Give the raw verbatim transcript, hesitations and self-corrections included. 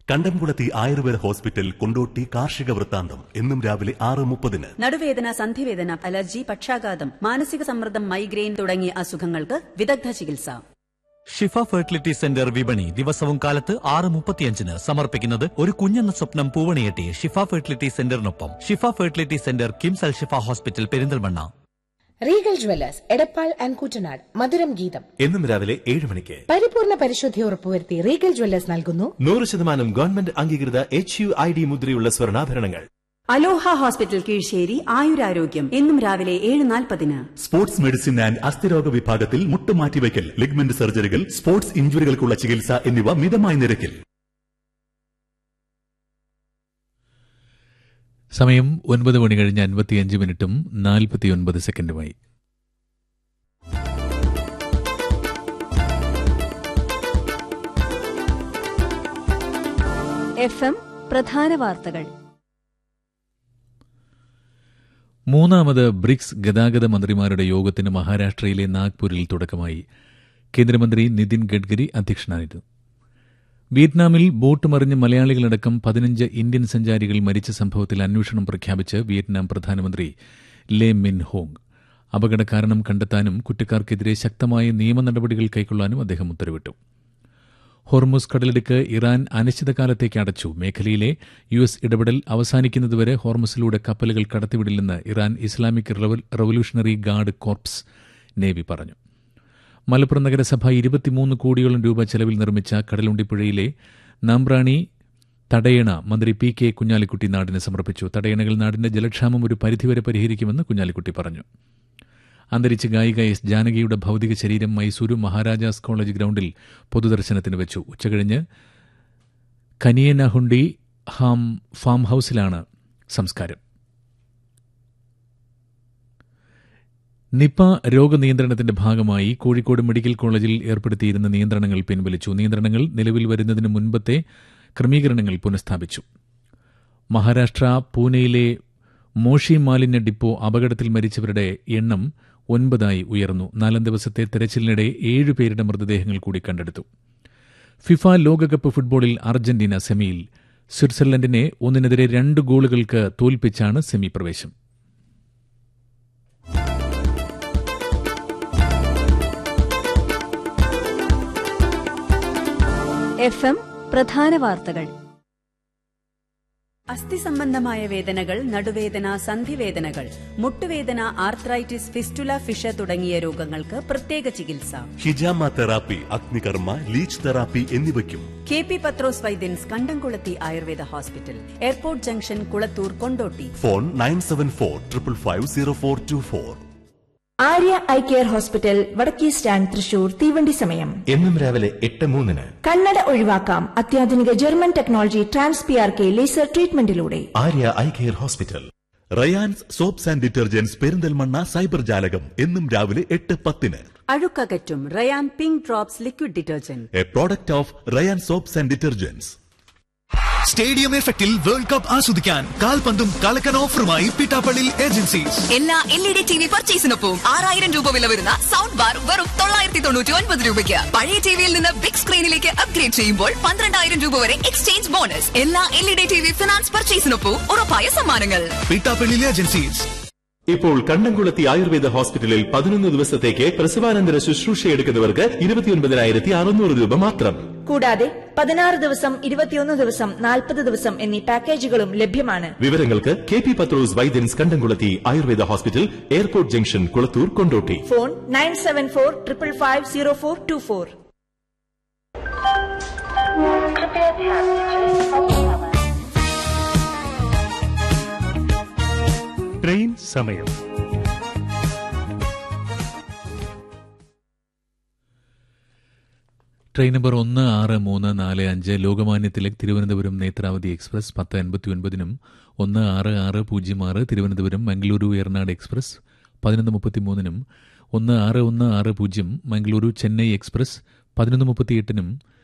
കണ്ടംകുളത്തി ആയുർവേദ ഹോസ്പിറ്റൽ കൊണ്ടോട്ടി കാർഷിക വൃത്താന്തം എന്നും രാവിലെ ആറ് മുപ്പതിന്. നടുവേദന, സന്ധിവേദന, അലർജി, പക്ഷാഘാതം, മാനസിക സമ്മർദ്ദം, മൈഗ്രെയിൻ തുടങ്ങിയ അസുഖങ്ങൾക്ക് വിദഗ്ധ ചികിത്സ. ഷിഫ ഫെർട്ടിലിറ്റി സെന്റർ വിപണി ദിവസവും കാലത്ത് ആറ് മുപ്പത്തിയഞ്ചിന് സമർപ്പിക്കുന്നത് ഒരു കുഞ്ഞെന്ന സ്വപ്നം പൂവണിയെട്ടി ഷിഫ fertility സെന്ററിനൊപ്പം. Shifa fertility centre KIMS Al Shifa hospital Perinthalmanna. Regal Jewellers Edappal and Koottanad മധുരം ഗീതം എന്നും രാവിലെ ഏഴ് മണിക്ക്. പരിപൂർണ പരിശുദ്ധി ഉറപ്പുവരുത്തി റീഗൽ ജ്വല്ലേഴ്സ് നൽകുന്നു നൂറ് ശതമാനം ഗവൺമെന്റ് അംഗീകൃത എച്ച് യു ഐ ഡി മുദ്രയുള്ള സ്വർണ്ണാഭരണങ്ങൾ. അലോഹ ഹോസ്പിറ്റൽ കീഴ്ശ്ശേരി ആയുരാരോഗ്യം എന്നും രാവിലെ ഏഴ് നാൽപ്പതിന്. സ്പോർട്സ് മെഡിസിൻ ആൻഡ് അസ്ഥിരോഗ വിഭാഗത്തിൽ മുട്ടുമാറ്റിവയ്ക്കൽ, ലിഗ്മെന്റ് സർജറികൾ, സ്പോർട്സ് ഇഞ്ചുറികൾക്കുള്ള ചികിത്സ എന്നിവ മിതമായ നിരക്കിൽ. സമയം ഒൻപത് മണി കഴിഞ്ഞ് അൻപത്തിയഞ്ച് മിനിറ്റും നാൽപ്പത്തിയൊൻപത് സെക്കൻഡുമായി. എഫ് എം പ്രധാന വാർത്തകൾ. മൂന്നാമത് ബ്രിക്സ് ഗതാഗത മന്ത്രിമാരുടെ യോഗത്തിന് മഹാരാഷ്ട്രയിലെ നാഗ്പൂരിൽ തുടക്കമായി. കേന്ദ്രമന്ത്രി നിതിൻ ഗഡ്കരി അധ്യക്ഷനായിരുന്നു. വിയറ്റ്നാമിൽ ബോട്ട് മറിഞ്ഞ് മലയാളികളടക്കം പതിനഞ്ച് ഇന്ത്യൻ സഞ്ചാരികൾ മരിച്ച സംഭവത്തിൽ അന്വേഷണം പ്രഖ്യാപിച്ച് വിയറ്റ്നാം പ്രധാനമന്ത്രി ലേ മിൻ ഹോങ്. അപകട കാരണം കണ്ടെത്താനും കുറ്റക്കാർക്കെതിരെ ശക്തമായ നിയമ നടപടികൾ കൈക്കൊള്ളാനും അദ്ദേഹം ഉത്തരവിട്ടു. ഹോർമുസ് കടലിടുക്ക് ഇറാൻ അനിശ്ചിതകാലത്തേക്ക് അടച്ചു. മേഖലയിലെ യു എസ് ഇടപെടൽ അവസാനിക്കുന്നതുവരെ ഹോർമുസിലൂടെ കപ്പലുകൾ കടത്തിവിടില്ലെന്ന് Iran Islamic revolutionary guard corps navy പറഞ്ഞു. മലപ്പുറം നഗരസഭ ഇരുപത്തിമൂന്ന് കോടിയോളം രൂപ ചെലവിൽ നിർമ്മിച്ച കടലുണ്ടിപ്പുഴയിലെ നാമ്പ്രാണി തടയണ മന്ത്രി പി കെ കുഞ്ഞാലിക്കുട്ടി നാടിന് സമർപ്പിച്ചു. തടയണകൾ നാടിന്റെ ജലക്ഷാമം ഒരു പരിധിവരെ പരിഹരിക്കുമെന്ന് കുഞ്ഞാലിക്കുട്ടി പറഞ്ഞു. അന്തരിച്ച ഗായിക എസ് ജാനകിയുടെ ഭൌതിക ശരീരം മൈസൂരു മഹാരാജാസ് കോളേജ് ഗ്രൌണ്ടിൽ പൊതുദർശനത്തിന് വെച്ചു. ഉച്ചകഴിഞ്ഞ് കനിയനഹുണ്ടി ഫാം ഹൌസിലാണ് സംസ്കാരം. നിപ രോഗനിയന്ത്രണത്തിന്റെ ഭാഗമായി കോഴിക്കോട് മെഡിക്കൽ കോളേജിൽ ഏർപ്പെടുത്തിയിരുന്ന നിയന്ത്രണങ്ങൾ പിൻവലിച്ചു. നിയന്ത്രണങ്ങൾ നിലവിൽ വരുന്നതിന് മുൻപത്തെ ക്രമീകരണങ്ങൾ പുനഃസ്ഥാപിച്ചു. മഹാരാഷ്ട്ര പൂനെയിലെ മോഷി മാലിന്യ ഡിപ്പോ അപകടത്തിൽ മരിച്ചവരുടെ എണ്ണം ഒൻപതായി ഉയർന്നു. നാലാം ദിവസത്തെ തെരച്ചിലിനിടെ ഏഴുപേരുടെ മൃതദേഹങ്ങൾ കൂടി കണ്ടെടുത്തു. ഫിഫ ലോകകപ്പ് ഫുട്ബോളിൽ അർജന്റീന സെമിയിൽ. സ്വിറ്റ്സർലൻഡിനെ ഒന്നിനെതിരെ രണ്ട് ഗോളുകൾക്ക് തോൽപ്പിച്ചാണ് സെമി പ്രവേശം. എഫ് എം പ്രധാന വാർത്തകൾ. അസ്ഥി സംബന്ധമായ വേദനകൾ, നടുവേദന, സന്ധിവേദനകൾ, മുട്ടുവേദന, ആർത്രൈറ്റിസ്, ഫിസ്റ്റുല, ഫിഷ തുടങ്ങിയ രോഗങ്ങൾക്ക് പ്രത്യേക ചികിത്സ. ഹിജാമ തെറാപ്പി, അഗ്നികർമ്മ, ലീച്ച് തെറാപ്പി എന്നിവയ്ക്കും കെ പി പത്രോസ് വൈദ്യൻസ് കണ്ടംകുളത്തി Ayurveda hospital, airport junction, Kulathur, Kondotty. Phone nine seven four triple five zero four to four. Arya eye care hospital വടക്കേ സ്റ്റാൻഡ് തൃശൂർ. തീവണ്ടി സമയം എന്നും രാവിലെ എട്ട് മൂന്നിന്. കണ്ണട ഒഴിവാക്കാം അത്യാധുനിക German technology trans P R K laser ട്രീറ്റ്മെന്റിലൂടെ. Arya eye care hospital. Rayan's soaps and detergents Perinthalmanna cyber ജാലകം എന്നും രാവിലെ എട്ട് പത്തിന്. അഴുക്കകറ്റും Ryan pink drops liquid detergent, A product of Ryan soaps and detergents. Stadium എഫക്റ്റിൽ വേൾഡ് കപ്പ് ആസ്വദിക്കാൻ കാൽപന്തും കളക്കൻ ഓഫറുമായി പിട്ടാപ്പള്ളി ഏജൻസീസ്. എല്ലാ L E D T V പർച്ചേസിനൊപ്പം ആറായിരം രൂപ വില വരുന്ന സൗണ്ട് ബാർ വെറും തൊള്ളായിരത്തി തൊണ്ണൂറ്റി ഒൻപത് രൂപയ്ക്ക്. പഴയ ടിവിയിൽ നിന്ന് ബിഗ് സ്ക്രീനിലേക്ക് അപ്ഗ്രേഡ് ചെയ്യുമ്പോൾ പന്ത്രണ്ടായിരം രൂപ വരെ എക്സ്ചേഞ്ച് ബോണസ്. എല്ലാ L E D T V finance പർച്ചേസിനൊപ്പം ഉറപ്പായ സമ്മാനങ്ങൾ. പിട്ടാപ്പള്ളി ഏജൻസീസ്. ഇപ്പോൾ കണ്ടംകുളത്തി ആയുർവേദ ഹോസ്പിറ്റലിൽ പതിനൊന്ന് ദിവസത്തേക്ക് പ്രസവാനന്തര ശുശ്രൂഷയെടുക്കുന്നവർക്ക് ഇരുപത്തിയൊൻപതിനായിരത്തി അറുന്നൂറ് രൂപ മാത്രം. കൂടാതെ പതിനാറ് ദിവസം, ഇരുപത്തിയൊന്ന് ദിവസം, നാൽപ്പത് ദിവസം എന്നീ പാക്കേജുകളും ലഭ്യമാണ്. വിവരങ്ങൾക്ക് കെ പി പത്രോസ് വൈദ്യൻസ് കണ്ടംകുളത്തി Ayurveda hospital, airport junction, Kulathur, Kondotty. Phone nine seven four triple five zero four to four. Train സമയം. ട്രെയിൻ നമ്പർ ഒന്ന് ആറ് മൂന്ന് നാല് അഞ്ച് ലോകമാന്യ തിലക് തിരുവനന്തപുരം നേത്രാവതി എക്സ്പ്രസ് പത്ത് അൻപത്തി ഒൻപതിനും ഒന്ന് ആറ് ആറ് പൂജ്യം ആറ് തിരുവനന്തപുരം മംഗളൂരു എറണാട് എക്സ്പ്രസ് പതിനൊന്ന് മുപ്പത്തിമൂന്നിനും ഒന്ന് ആറ് ഒന്ന് ആറ് പൂജ്യം മംഗളൂരു ചെന്നൈ എക്സ്പ്രസ് പതിനൊന്ന് മുപ്പത്തിയെട്ടിനും